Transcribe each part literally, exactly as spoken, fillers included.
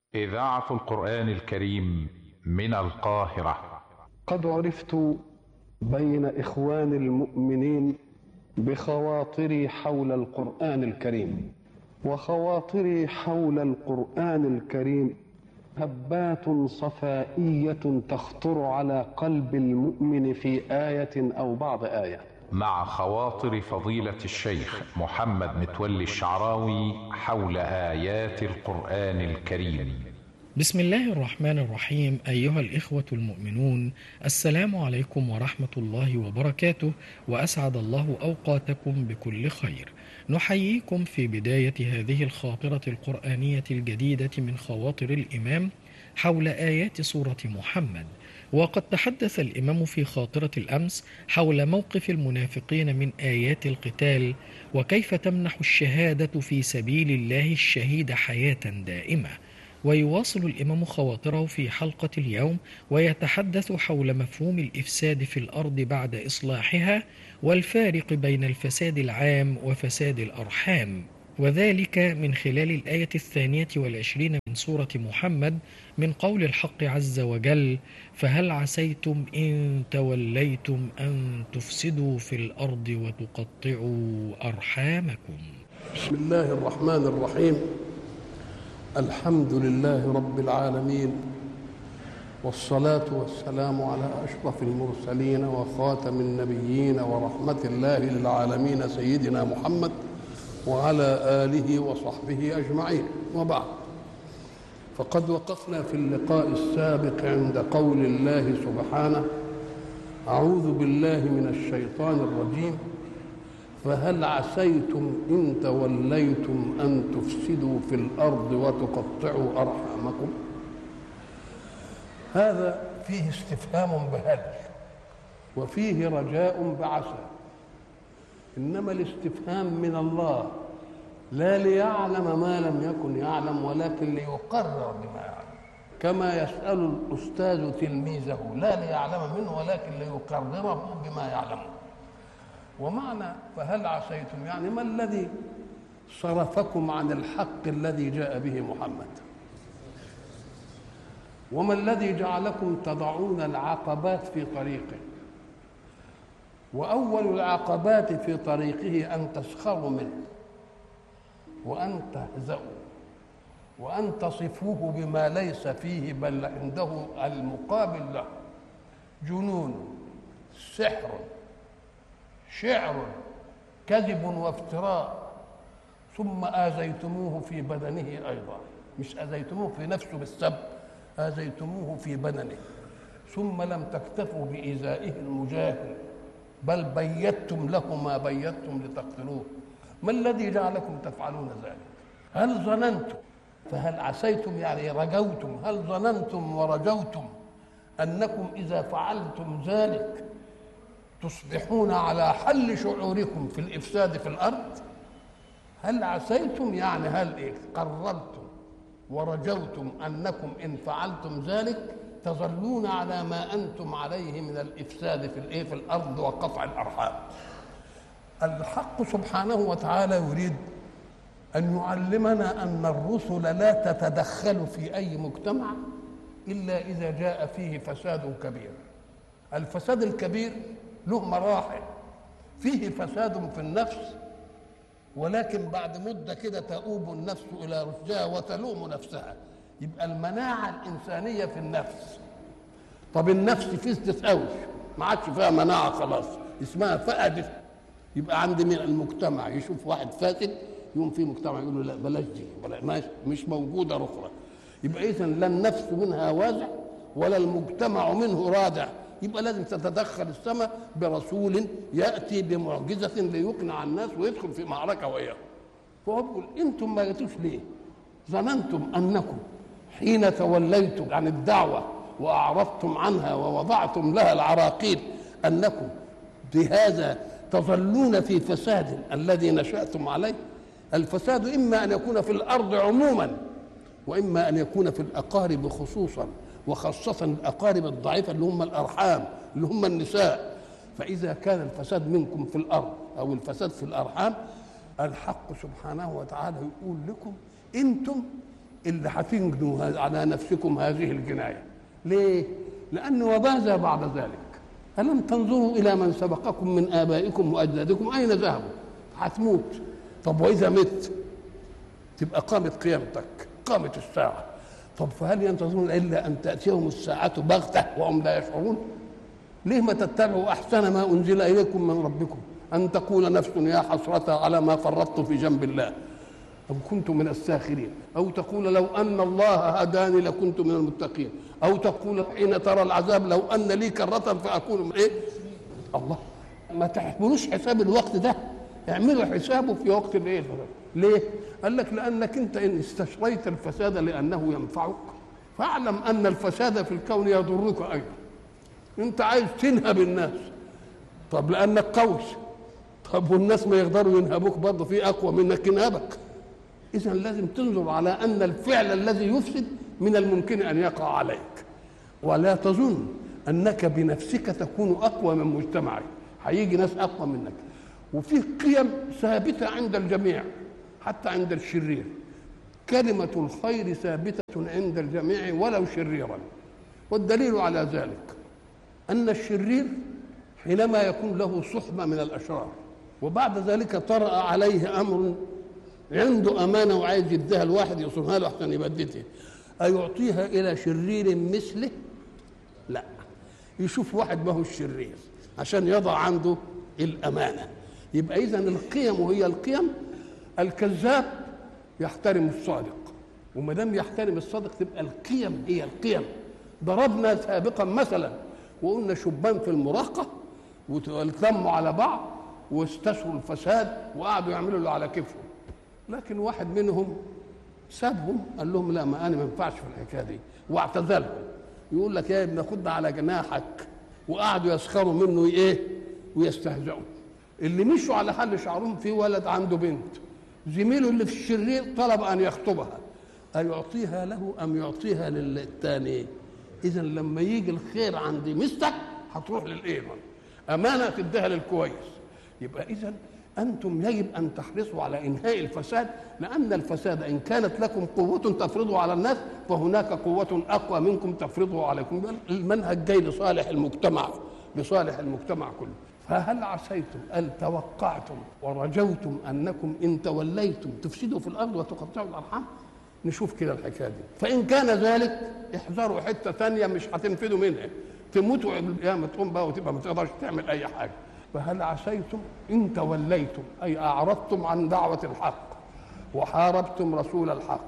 إذاعة القرآن الكريم من القاهرة. قد عرفت بين إخوان المؤمنين بخواطري حول القرآن الكريم، وخواطري حول القرآن الكريم هبات صفائية تخطر على قلب المؤمن في آية أو بعض آية. مع خواطر فضيلة الشيخ محمد متولي الشعراوي حول آيات القرآن الكريم. بسم الله الرحمن الرحيم. أيها الإخوة المؤمنون، السلام عليكم ورحمة الله وبركاته، وأسعد الله أوقاتكم بكل خير. نحييكم في بداية هذه الخاطرة القرآنية الجديدة من خواطر الإمام حول آيات سورة محمد. وقد تحدث الإمام في خاطرة الأمس حول موقف المنافقين من آيات القتال، وكيف تمنح الشهادة في سبيل الله الشهيد حياة دائمة. ويواصل الإمام خواطره في حلقة اليوم ويتحدث حول مفهوم الإفساد في الأرض بعد إصلاحها، والفارق بين الفساد العام وفساد الأرحام، وذلك من خلال الآية الثانية والعشرين من سورة محمد من قول الحق عز وجل: فهل عسيتم إن توليتم أن تفسدوا في الأرض وتقطعوا أرحامكم. بسم الله الرحمن الرحيم. الحمد لله رب العالمين، والصلاة والسلام على أشرف المرسلين وخاتم النبيين ورحمة الله للعالمين سيدنا محمد وعلى آله وصحبه أجمعين، وبعد. فقد وقفنا في اللقاء السابق عند قول الله سبحانه: أعوذ بالله من الشيطان الرجيم، فهل عسيتم إن توليتم أن تفسدوا في الأرض وتقطعوا أرحامكم. هذا فيه استفهام بهل، وفيه رجاء بعسى، إنما الاستفهام من الله لا ليعلم ما لم يكن يعلم، ولكن ليقرر بما يعلم، كما يسأل الأستاذ تلميذه لا ليعلم منه ولكن ليقرره بما يعلمه. ومعنى فهل عسيتم يعني ما الذي صرفكم عن الحق الذي جاء به محمد، وما الذي جعلكم تضعون العقبات في طريقه. وأول العقبات في طريقه أن تسخروا منه، وأن تهزأوا، وأن تصفوه بما ليس فيه بل عنده المقابل له: جنون، سحر، شعر، كذب وافتراء. ثم آذيتموه في بدنه أيضا، مش آذيتموه في نفسه بالسب، آذيتموه في بدنه. ثم لم تكتفوا بإيذائه المجاهر، بل بيتم له ما بيتم لتقتلوه. ما الذي جعلكم تفعلون ذلك؟ هل ظننتم، فهل عسيتم يعني رجوتم، هل ظننتم ورجوتم أنكم إذا فعلتم ذلك تصبحون على حل شعوركم في الإفساد في الأرض؟ هل عسيتم يعني هل إيه؟ قررتم ورجوتم أنكم إن فعلتم ذلك تظلون على ما أنتم عليه من الإفساد في الإيه في الأرض وقطع الأرحام. الحق سبحانه وتعالى يريد أن يعلمنا أن الرسل لا تتدخل في أي مجتمع إلا إذا جاء فيه فساد كبير. الفساد الكبير له مراحل، فيه فساد في النفس، ولكن بعد مدة كده تؤوب النفس إلى رشدها وتلوم نفسها، يبقى المناعة الإنسانية في النفس. طب النفس فسدت قوي، ما عادش فيها مناعة خلاص، اسمها فقدت. يبقى عند من المجتمع يشوف واحد فاسد يقوم في مجتمع يقول له لا بلاش دي، بلاش، مش موجودة أخرى. يبقى إذن لا النفس منها وازع ولا المجتمع منه رادع. يبقى لازم تتدخل السماء برسول يأتي بمعجزة ليقنع الناس ويدخل في معركة وإياهم. فهو بيقول انتم ما جيتوش ليه؟ ظننتم أنكم حين توليتم عن الدعوة وأعرضتم عنها ووضعتم لها العراقيل أنكم بهذا تظلون في فساد الذي نشأتم عليه. الفساد إما أن يكون في الأرض عموما، وإما أن يكون في الأقارب خصوصا، وخاصة الأقارب الضعيفة اللي هم الأرحام، اللي هم النساء. فإذا كان الفساد منكم في الأرض أو الفساد في الأرحام، الحق سبحانه وتعالى يقول لكم: أنتم اللي هتنجنوا على نفسكم هذه الجناية. ليه؟ لأن وماذا بعد ذلك؟ ألم تنظروا إلى من سبقكم من آبائكم وأجدادكم أين ذهبوا؟ هتموت. طب وإذا مت تبقى قامت قيامتك، قامت الساعة. طب فهل ينتظرون إلا أن تأتيهم الساعة بغتة وهم لا يشعرون؟ ليه ما تتبعوا أحسن ما أنزل إليكم من ربكم؟ أن تقول نفس يا حسرة على ما فرطت في جنب الله أو كنت من الساخرين، أو تقول لو أن الله هداني لكنت من المتقين، أو تقول حين ترى العذاب لو أن لي كرة فأكون من إيه؟ الله. ما تحملوش حساب الوقت ده، اعملوا حسابه في وقت الايه. ليه؟ قال لك لأنك أنت إن استشريت الفساد لأنه ينفعك فاعلم أن الفساد في الكون يضرك أيضا. أنت عايز تنهب الناس، طب لأنك قوي، طب والناس ما يقدروا ينهبوك برضه، في أقوى منك ينهبك. إذا لازم تنظر على أن الفعل الذي يفسد من الممكن أن يقع عليك، ولا تظن أنك بنفسك تكون أقوى من مجتمعك، هيجي ناس أقوى منك. وفي قيم ثابتة عند الجميع حتى عند الشرير. كلمة الخير ثابتة عند الجميع ولو شريرا، والدليل على ذلك أن الشرير حينما يكون له صحبة من الأشرار وبعد ذلك طرأ عليه أمر عنده أمانة وعايز يديها الواحد يصونها له عشان يبدته، أيعطيها إلى شرير مثله؟ لا، يشوف واحد ما هو الشرير عشان يضع عنده الأمانة. يبقى إذن القيم وهي القيم. الكذاب يحترم الصادق، وما دام يحترم الصادق تبقى القيم هي القيم. ضربنا سابقا مثلا وقلنا شبان في المراهقة وتلموا على بعض واستشروا الفساد وقعدوا يعملوا له على كيفهم، لكن واحد منهم سابهم قال لهم لا، ما انا ما ينفعش في الحكايه دي، واعتزلهم. يقول لك يا ابن خد على جناحك، وقعدوا يسخروا منه ايه ويستهزئوا. اللي مشوا على حل شعرهم في ولد عنده بنت، زميله اللي في الشرير طلب ان يخطبها، أيعطيها له ام يعطيها للثاني؟ اذا لما يجي الخير عند مستك هتروح للايمن، امانه تديها للكويس. يبقى اذا أنتم يجب أن تحرصوا على إنهاء الفساد، لأن الفساد إن كانت لكم قوة تفرضوا على الناس فهناك قوة أقوى منكم تفرضوا عليكم. المنهج جاي لصالح المجتمع، لصالح المجتمع كله. فهل عسيتم أن توقعتم ورجوتم أنكم إن توليتم تفسدوا في الأرض وتقطعوا الأرحام؟ نشوف كده الحكاية دي. فإن كان ذلك احذروا حتة ثانية مش هتنفذوا منها، تموتوا القيامة تقوم بقى وتبقى ما تقدرش تعمل أي حاجة. فهل عسيتم إن توليتم أي أعرضتم عن دعوة الحق وحاربتم رسول الحق.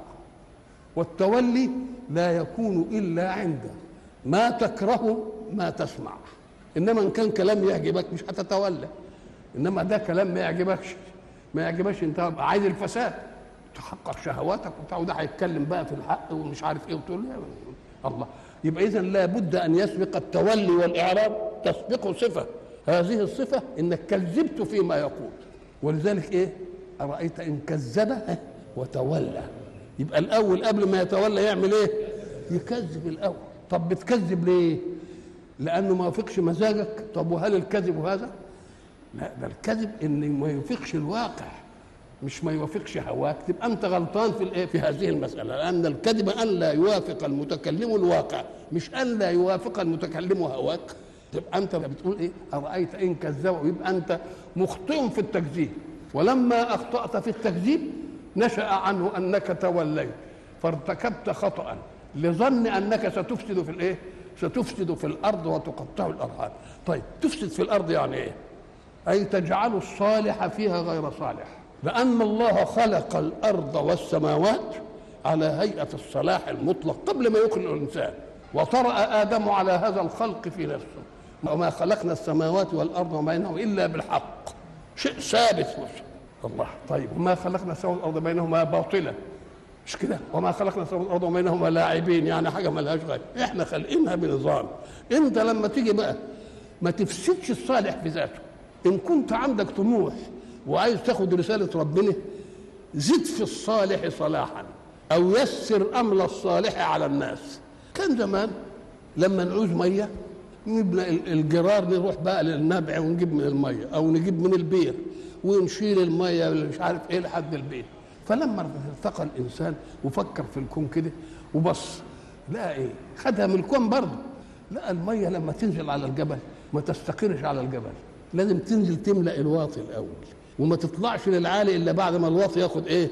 والتولي لا يكون إلا عند ما تكره ما تسمع. إنما إن كان كلام يعجبك مش هتتولى، إنما ده كلام ما يعجبكش ما يعجبكش أنت عايز الفساد تحقق شهواتك وبتاع، وده هيتكلم بقى في الحق ومش عارف إيه وتقول الله. يبقى إذن لا بد أن يسبق التولي والإعراب تسبقه صفة، هذه الصفة إنك كذبت فيما يقول. ولذلك إيه؟ أرأيت إن كذب وتولى. يبقى الأول قبل ما يتولى يعمل إيه؟ يكذب الأول. طب بتكذب ليه؟ لأنه ما يوافقش مزاجك. طب وهل الكذب هذا؟ لا، ده الكذب إن ما يوافقش الواقع، مش ما يوافقش هواك. تبقى أنت غلطان في الإيه؟ في هذه المسألة، لأن الكذب أن لا يوافق المتكلم الواقع، مش أن لا يوافق المتكلم هواك. تبقى انت بتقول ايه؟ ارايت ان كذبوا، يبقى انت مخطئ في التكذيب. ولما اخطات في التكذيب نشا عنه انك توليت فارتكبت خطا لظن انك ستفسد في الايه؟ ستفسد في الارض وتقطع الارحام. طيب تفسد في الارض يعني ايه؟ اي تجعل الصالح فيها غير صالح، لان الله خلق الارض والسماوات على هيئه الصلاح المطلق قبل ما يخلق الانسان، وطرأ آدم على هذا الخلق في نفسه. وما خلقنا السماوات والأرض وما بينهما إلا بالحق، شيء ثابت الله. طيب وما خلقنا السماوات والأرض بينهما باطلا، مش كده؟ وما خلقنا السماوات والأرض وبينهما لاعبين، يعني حاجة ما لهاش غاية، إحنا خالقينها بنظام. أنت لما تيجي بقى ما تفسدش الصالح في ذاته. إن كنت عندك طموح وعايز تاخد رسالة ربنا زد في الصالح صلاحا أو يسر أمر الصالح على الناس. كان زمان لما نعوز ميه نجيب الجرار نروح بقى للنبع ونجيب من الميه، او نجيب من البير ونشيل الميه اللي مش عارف ايه لحد البيت. فلما ارتقى الانسان وفكر في الكون كده وبص لقى ايه؟ خدها من الكون برضه. لقى الميه لما تنزل على الجبل ما تستقرش على الجبل، لازم تنزل تملا الواطي الاول، وما تطلعش للعالي الا بعد ما الواطي ياخد ايه؟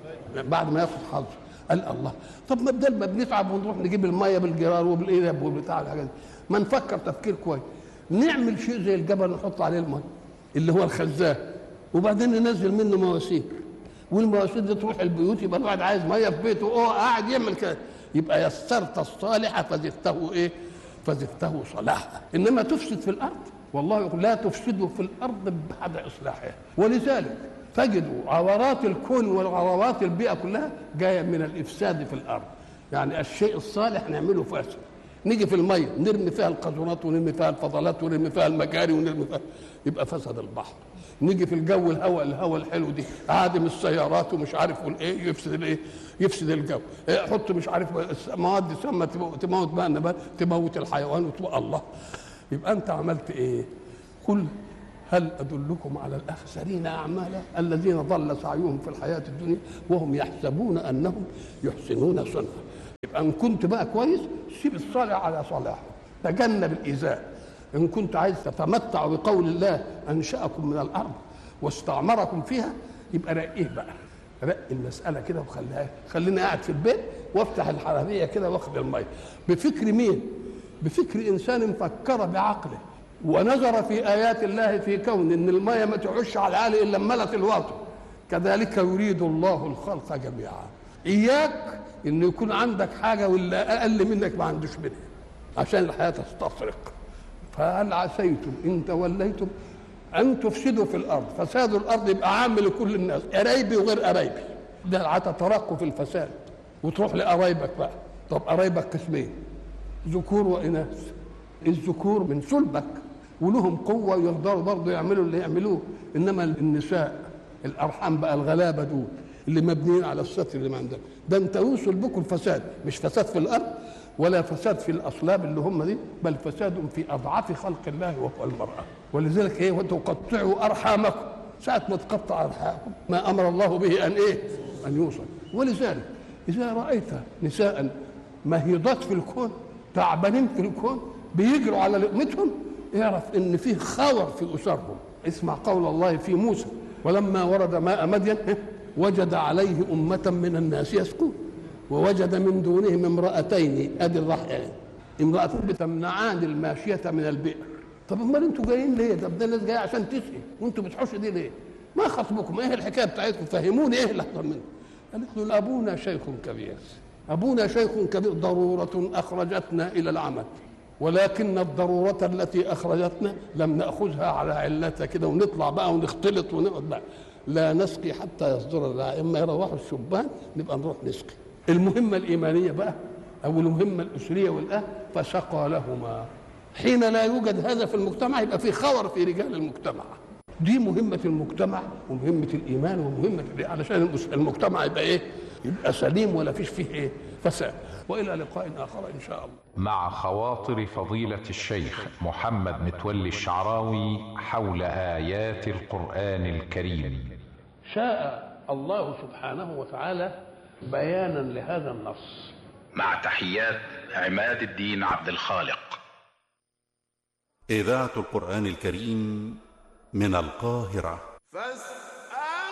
بعد ما ياخد حظه. قال الله، طب ما بدل ما بنتعب ونروح نجيب الميه بالجرار وبالقلب وبتاع الحاجات دي، ما نفكر تفكير كويس، نعمل شيء زي الجبل نحط عليه الميه اللي هو الخزان، وبعدين ننزل منه مواسير، والمواسير دي تروح البيوت، يبقى الواحد عايز ميه في بيته اه قاعد يعمل كده، يبقى يسرت الصالح فزدته ايه؟ فزدته صلاحا. انما تفسد في الارض، والله يقول لا تفسدوا في الارض بعد اصلاحها. ولذلك تجدوا عورات الكون وعورات البيئه كلها جايه من الافساد في الارض. يعني الشيء الصالح نعمله فاسد، نيجي في الميه نرمي فيها القاذورات ونرمي فيها الفضلات ونرمي فيها المجاري ونرمي فيها، يبقى فسد البحر. نيجي في الجو الهواء الهواء الحلو دي عادم السيارات ومش عارف والايه يفسد الايه؟ يفسد الجو. إيه حط مش عارف مواد سامه تموت بقى النبات، تموت الحيوان وتبقى الله. يبقى انت عملت ايه؟ قل هل ادلكم على الاخسرين اعمالا الذين ضل سعيهم في الحياه الدنيا وهم يحسبون انهم يحسنون صنعا. يبقى ان كنت بقى كويس سيب الصالح على صلاحه، تجنب الايذاء. ان كنت عايز تتمتع بقول الله انشاكم من الارض واستعمركم فيها، يبقى رقيه بقى، رق المساله كده وخليها، خليني قاعد في البيت وافتح الحنفيه كده واخد الميه بفكر مين؟ بفكر انسان فكر بعقله ونظر في ايات الله في كون ان الميه ما تعش على العالي الا ملت الواطي. كذلك يريد الله الخلق جميعا. اياك ان يكون عندك حاجه ولا اقل منك ما عندوش منها عشان الحياه تستفرق. فهل عسيتم ان توليتم ان تفسدوا في الارض؟ فساد الارض يبقى عام لكل الناس، قرايبي وغير قرايبي، ده هتترقوا في الفساد وتروح لقرايبك بقى. طب قرايبك قسمين، ذكور واناث. الذكور من صلبك ولهم قوه ويقدروا برضه يعملوا اللي يعملوه، انما النساء الارحام بقى الغلابه دول اللي مبنيين على الستر اللي ما عندهم، ده انت يوصل بكم الفساد، مش فساد في الارض ولا فساد في الاصلاب اللي هم دي، بل فساد في اضعاف خلق الله وهو المراه. ولذلك ايه؟ وتقطعوا ارحامكم، ساعه ما تقطع ارحامكم ما امر الله به ان ايه؟ ان يوصل. ولذلك اذا رايت نساء مهيضات في الكون تعبانين في الكون بيجروا على لقمتهم، اعرف ان فيه خور في اسرهم. اسمع قول الله في موسى: ولما ورد ماء مدين وجد عليه امه من الناس يسقون ووجد من دونهم امرأتين. ادي الرحمة، امرأتين بتمنعان الماشية من البئر. طب امال انتوا جايين ليه؟ طب ده الناس جايه عشان تسقي وانتوا بتحوشوا دي ليه؟ ما خطبكم؟ ايه الحكايه بتاعتكم؟ فهموني ايه اللي احضر منه. قالت له: ابونا شيخ كبير، ابونا شيخ كبير، ضروره اخرجتنا الى العمل، ولكن الضروره التي اخرجتنا لم ناخذها على علتها كده ونطلع بقى ونختلط ونقعد بقى، لا نسقي حتى يصدر لنا، اما يروحوا الشبان نبقى نروح نسقي. المهمة الإيمانية بقى أو المهمة الأسرية والأهل، فسقى لهما. حين لا يوجد هذا في المجتمع يبقى في خور في رجال المجتمع. دي مهمة المجتمع ومهمة الإيمان ومهمة علشان المجتمع يبقى إيه؟ يبقى سليم ولا فيش فيه إيه؟ فساد. وإلى لقاء آخر إن شاء الله. مع خواطر فضيلة الشيخ محمد متولي الشعراوي حول آيات القرآن الكريم. شاء الله سبحانه وتعالى بيانا لهذا النص. مع تحيات عماد الدين عبد الخالق. إذاعة القرآن الكريم من القاهرة.